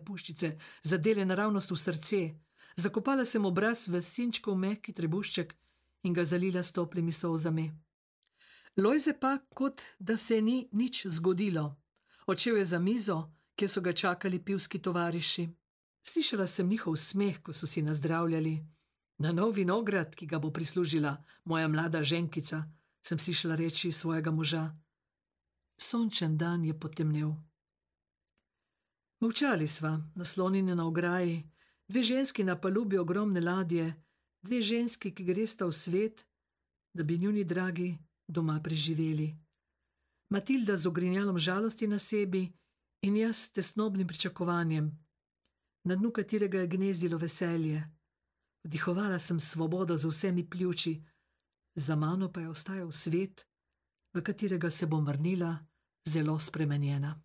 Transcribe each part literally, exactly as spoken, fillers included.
puščice zadele naravnost v srce. Zakopala sem obraz v sinčkov mehki trebušček in ga zalila s toplimi solzami. Lojze pa, kot da se ni nič zgodilo. Odšel je za mizo, kjer so ga čakali pivski tovariši. Slišala sem njihov smeh, ko so si nazdravljali. Na nov vinograd, ki ga bo prislužila moja mlada ženkica, sem slišala reči svojega moža. Sončen dan je potemnel. Molčali sva, naslonjeni na ograji, dve ženski na palubi ogromne ladje, dve ženski, ki gresta v svet, da bi njuni dragi doma preživeli. Matilda z ogrinjalom žalosti na sebi in jaz s tesnobnim pričakovanjem, na dnu katerega je gnezdilo veselje. Vdihovala sem svobodo z vsemi pljuči, za mano pa je ostajal svet, v katerega se bom vrnila zelo spremenjena.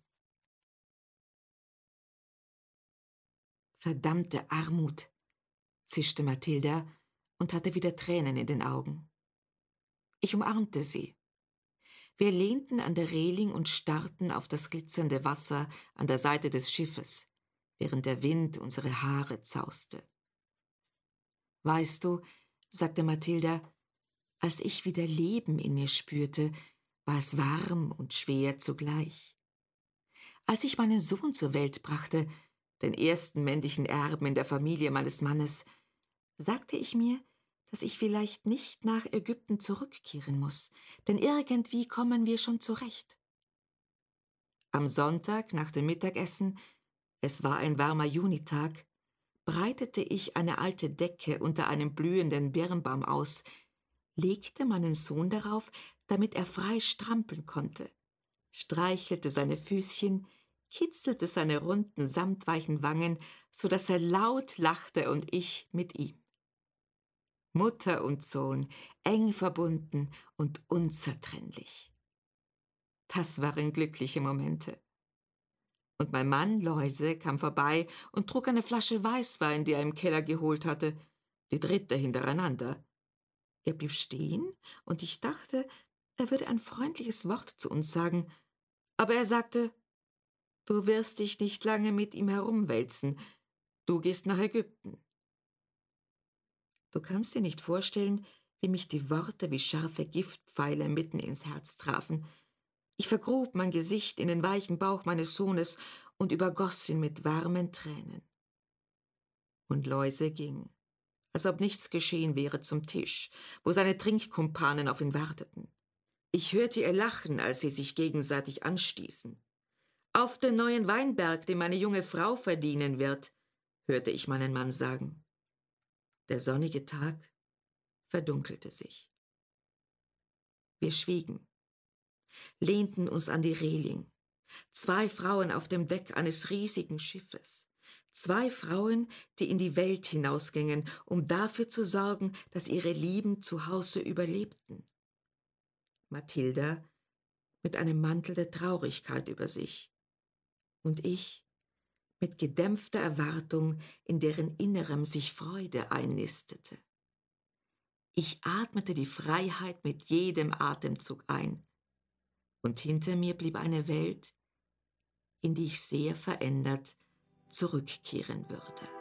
Verdammte Armut, zischte Mathilda und hatte wieder Tränen in den Augen. Ich umarmte sie. Wir lehnten an der Reling und starrten auf das glitzernde Wasser an der Seite des Schiffes, während der Wind unsere Haare zauste. »Weißt du«, sagte Mathilda, »als ich wieder Leben in mir spürte, war es warm und schwer zugleich. Als ich meinen Sohn zur Welt brachte, den ersten männlichen Erben in der Familie meines Mannes, sagte ich mir, dass ich vielleicht nicht nach Ägypten zurückkehren muss, denn irgendwie kommen wir schon zurecht. Am Sonntag nach dem Mittagessen, es war ein warmer Junitag, breitete ich eine alte Decke unter einem blühenden Birnbaum aus, legte meinen Sohn darauf, damit er frei strampeln konnte, streichelte seine Füßchen, kitzelte seine runden, samtweichen Wangen, so dass er laut lachte und ich mit ihm. Mutter und Sohn, eng verbunden und unzertrennlich. Das waren glückliche Momente. Und mein Mann Loise kam vorbei und trug eine Flasche Weißwein, die er im Keller geholt hatte, die dritte hintereinander. Er blieb stehen und ich dachte, er würde ein freundliches Wort zu uns sagen, aber er sagte, »Du wirst dich nicht lange mit ihm herumwälzen, du gehst nach Ägypten.« Du kannst dir nicht vorstellen, wie mich die Worte wie scharfe Giftpfeile mitten ins Herz trafen. Ich vergrub mein Gesicht in den weichen Bauch meines Sohnes und übergoss ihn mit warmen Tränen. Und Loise ging, als ob nichts geschehen wäre, zum Tisch, wo seine Trinkkumpanen auf ihn warteten. Ich hörte ihr lachen, als sie sich gegenseitig anstießen. »Auf den neuen Weinberg, den meine junge Frau verdienen wird«, hörte ich meinen Mann sagen. Der sonnige Tag verdunkelte sich. Wir schwiegen, lehnten uns an die Reling. Zwei Frauen auf dem Deck eines riesigen Schiffes. Zwei Frauen, die in die Welt hinausgingen, um dafür zu sorgen, dass ihre Lieben zu Hause überlebten. Mathilda mit einem Mantel der Traurigkeit über sich und ich mit gedämpfter Erwartung, in deren Innerem sich Freude einnistete. Ich atmete die Freiheit mit jedem Atemzug ein, und hinter mir blieb eine Welt, in die ich sehr verändert zurückkehren würde.